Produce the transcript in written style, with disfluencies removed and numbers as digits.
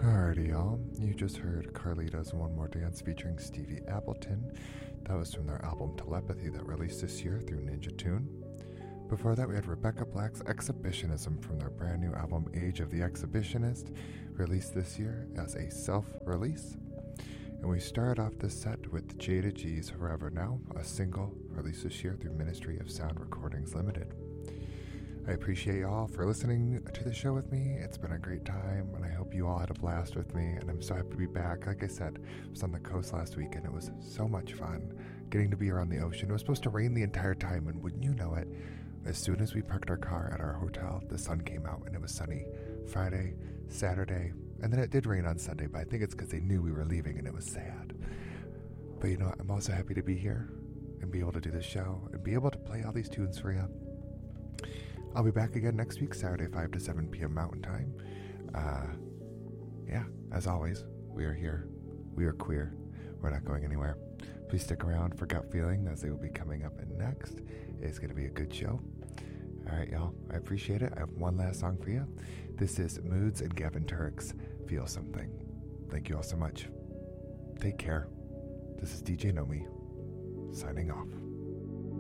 Alrighty, y'all. You just heard Carlita's One More Dance featuring Stevie Appleton. That was from their album Telepathy that released this year through Ninja Tune. Before that, we had Rebecca Black's Exhibitionism from their brand new album Age of the Exhibitionist, released this year as a self-release. And we started off this set with Jada G's Forever Now, a single released this year through Ministry of Sound Recordings Limited. I appreciate y'all for listening to the show with me. It's been a great time, and I hope you all had a blast with me, and I'm so happy to be back. Like I said, I was on the coast last week, and it was so much fun getting to be around the ocean. It was supposed to rain the entire time, and wouldn't you know it, as soon as we parked our car at our hotel, the sun came out, and it was sunny Friday, Saturday, and then it did rain on Sunday, but I think it's because they knew we were leaving, and it was sad. But you know what? I'm also happy to be here and be able to do this show and be able to play all these tunes for you. I'll be back again next week, Saturday, 5 to 7 p.m. Mountain Time. As always, we are here. We are queer. We're not going anywhere. Please stick around for Gut Feeling, as they will be coming up next. It's going to be a good show. All right, y'all. I appreciate it. I have one last song for you. This is Moods and Gavin Turk's Feel Something. Thank you all so much. Take care. This is DJ Nomi, signing off.